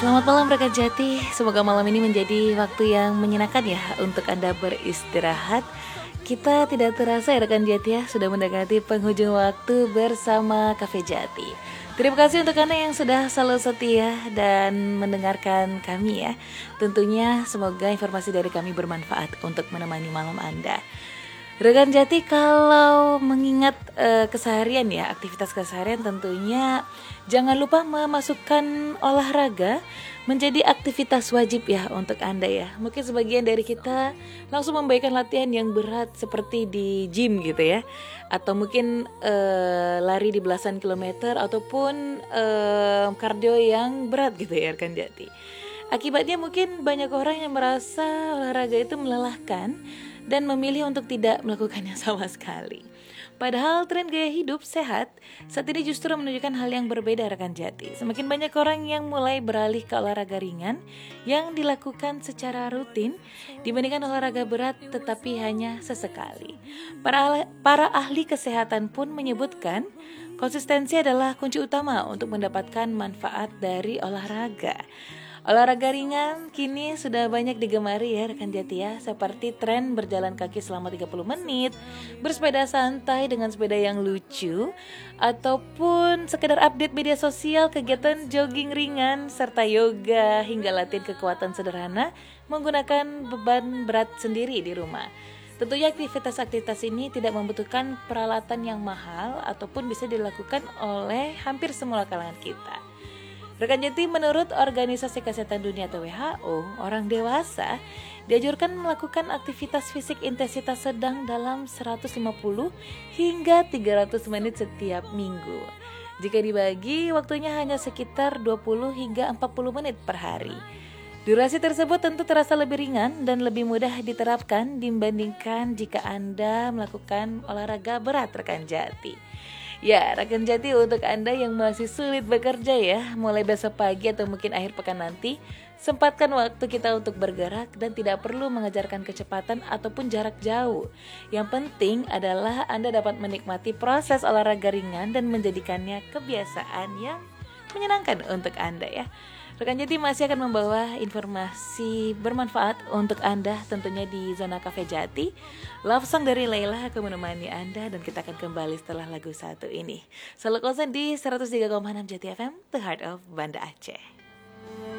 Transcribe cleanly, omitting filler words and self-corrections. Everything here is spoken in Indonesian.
Selamat malam rekan Jati, semoga malam ini menjadi waktu yang menyenangkan ya untuk Anda beristirahat. Kita tidak terasa ya rekan Jati ya, sudah mendekati penghujung waktu bersama Cafe Jati. Terima kasih untuk Anda yang sudah selalu setia dan mendengarkan kami ya. Tentunya semoga informasi dari kami bermanfaat untuk menemani malam Anda. Rekan Jati, kalau mengingat keseharian ya, aktivitas keseharian tentunya jangan lupa memasukkan olahraga menjadi aktivitas wajib ya untuk Anda ya. Mungkin sebagian dari kita langsung membaikkan latihan yang berat seperti di gym gitu ya. Atau mungkin lari di belasan kilometer ataupun kardio yang berat gitu ya rekan Jati. Akibatnya mungkin banyak orang yang merasa olahraga itu melelahkan dan memilih untuk tidak melakukannya sama sekali. Padahal tren gaya hidup sehat saat ini justru menunjukkan hal yang berbeda rekan Jati. Semakin banyak orang yang mulai beralih ke olahraga ringan yang dilakukan secara rutin dibandingkan olahraga berat tetapi hanya sesekali. Para ahli kesehatan pun menyebutkan konsistensi adalah kunci utama untuk mendapatkan manfaat dari olahraga. Olahraga ringan kini sudah banyak digemari ya rekan Jati ya, seperti tren berjalan kaki selama 30 menit, bersepeda santai dengan sepeda yang lucu, ataupun sekedar update media sosial kegiatan jogging ringan, serta yoga hingga latihan kekuatan sederhana menggunakan beban berat sendiri di rumah. Tentunya aktivitas-aktivitas ini tidak membutuhkan peralatan yang mahal ataupun bisa dilakukan oleh hampir semua kalangan kita. Rekan Jati, menurut Organisasi Kesehatan Dunia atau WHO, orang dewasa dianjurkan melakukan aktivitas fisik intensitas sedang dalam 150 hingga 300 menit setiap minggu. Jika dibagi, waktunya hanya sekitar 20 hingga 40 menit per hari. Durasi tersebut tentu terasa lebih ringan dan lebih mudah diterapkan dibandingkan jika Anda melakukan olahraga berat rekan Jati. Ya, rekan Jati, untuk Anda yang masih sulit bekerja ya, mulai besok pagi atau mungkin akhir pekan nanti, sempatkan waktu kita untuk bergerak dan tidak perlu mengejarkan kecepatan ataupun jarak jauh. Yang penting adalah Anda dapat menikmati proses olahraga ringan dan menjadikannya kebiasaan yang menyenangkan untuk Anda ya. Rekan Jati masih akan membawa informasi bermanfaat untuk Anda tentunya di Zona Cafe Jati. Love Song dari Leila akan menemani Anda dan kita akan kembali setelah lagu satu ini. Selalu konsen di 103,6 Jati FM, The Heart of Banda Aceh.